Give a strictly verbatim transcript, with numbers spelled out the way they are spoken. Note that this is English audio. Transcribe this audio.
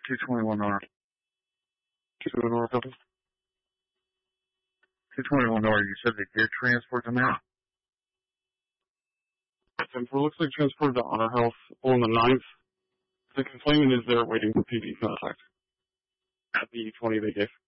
two twenty-one North. two twenty-one North, copy. two twenty-one North, you said they did transport them out? And for looks like transported to Honor Health on the ninth. The complainant is there waiting for P D contact at the twenty they gave.